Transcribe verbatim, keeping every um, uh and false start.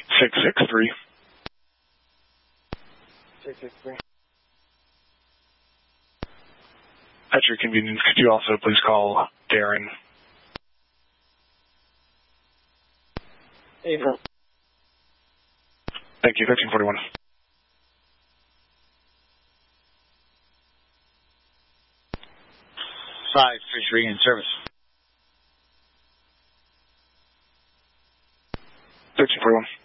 six six three. six six three. At your convenience, could you also please call Darren? April. Thank you, thirteen forty-one. five three three in service. thirteen forty-one.